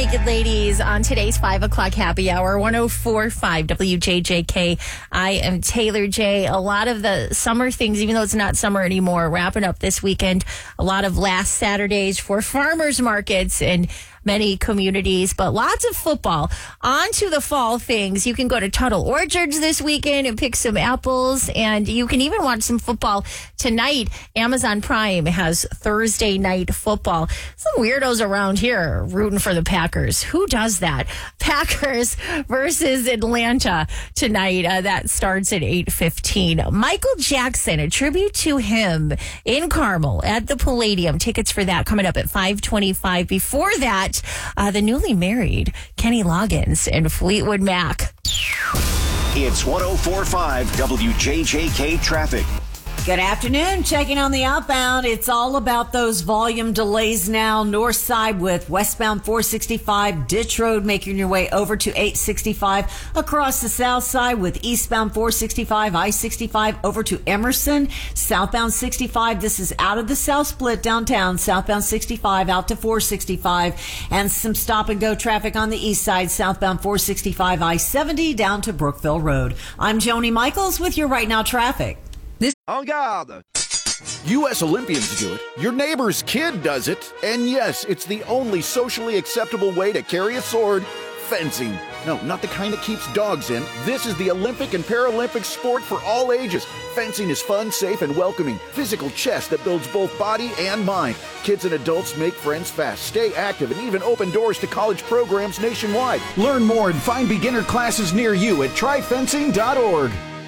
Naked Ladies on today's 5 o'clock happy hour, 104.5 WJJK. I am Taylor J. A lot of the summer things, even though it's not summer anymore, wrapping up this weekend. A lot of last Saturdays for farmers markets and many communities, but lots of football. On to the fall things. You can go to Tuttle Orchards this weekend and pick some apples, and you can even watch some football tonight. Amazon Prime has Thursday night football. Some weirdos around here rooting for the Packers. Who does that? Packers versus Atlanta tonight. That starts at 8:15. Michael Jackson, a tribute to him in Carmel at the Palladium. Tickets for that coming up at 5:25. Before that, the newly married Kenny Loggins and Fleetwood Mac. It's 104.5 WJJK traffic. Good afternoon. Checking on the outbound. It's all about those volume delays now. North side with westbound 465 Ditch Road making your way over to 865. Across the south side with eastbound 465 I-65 over to Emerson. Southbound 65. This is out of the South Split downtown. Southbound 65 out to 465. And some stop and go traffic on the east side. Southbound 465 I-70 down to Brookville Road. I'm Joni Michaels with your Right Now traffic. En garde! U.S. Olympians do it. Your neighbor's kid does it. And yes, it's the only socially acceptable way to carry a sword. Fencing. No, not the kind that keeps dogs in. This is the Olympic and Paralympic sport for all ages. Fencing is fun, safe, and welcoming. Physical chess that builds both body and mind. Kids and adults make friends fast, stay active, and even open doors to college programs nationwide. Learn more and find beginner classes near you at tryfencing.org.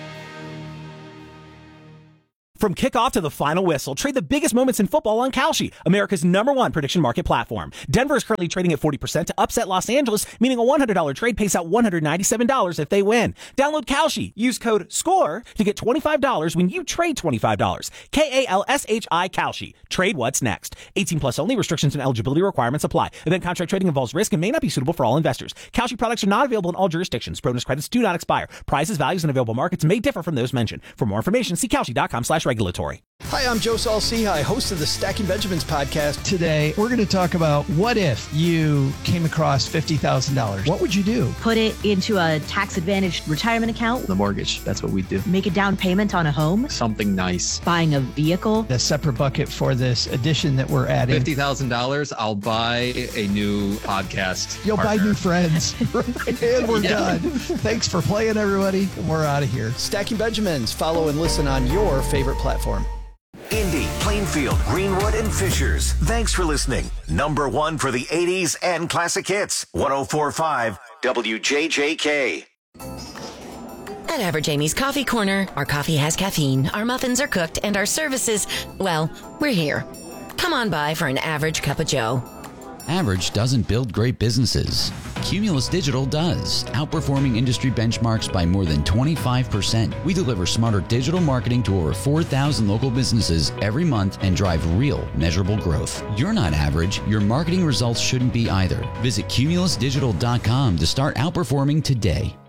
From kickoff to the final whistle, trade the biggest moments in football on Kalshi, America's #1 prediction market platform. Denver is currently trading at 40% to upset Los Angeles, meaning a $100 trade pays out $197 if they win. Download Kalshi. Use code SCORE to get $25 when you trade $25. KALSHI Kalshi. Trade what's next. 18 plus only. Restrictions and eligibility requirements apply. Event contract trading involves risk and may not be suitable for all investors. Kalshi products are not available in all jurisdictions. Bonus credits do not expire. Prices, values, and available markets may differ from those mentioned. For more information, see Kalshi.com/regulatory. Hi, I'm Joe Saul-Sehy, host of the Stacking Benjamins podcast. Today, we're going to talk about what if you came across $50,000? What would you do? Put it into a tax-advantaged retirement account. The mortgage, that's what we do. Make a down payment on a home. Something nice. Buying a vehicle. A separate bucket for this addition that we're adding. $50,000, I'll buy a new podcast You'll partner. buy new friends. And we're done. Thanks for playing, everybody. We're out of here. Stacking Benjamins. Follow and listen on your favorite platform. Indy, Plainfield, Greenwood, and Fishers. Thanks for listening. #1 for the 80s and classic hits. 104.5 WJJK. At Average Amy's Coffee Corner, our coffee has caffeine, our muffins are cooked, and our services, well, we're here. Come on by for an average cup of joe. Average doesn't build great businesses. Cumulus Digital does, outperforming industry benchmarks by more than 25%. We deliver smarter digital marketing to over 4,000 local businesses every month and drive real, measurable growth. You're not average. Your marketing results shouldn't be either. Visit cumulusdigital.com to start outperforming today.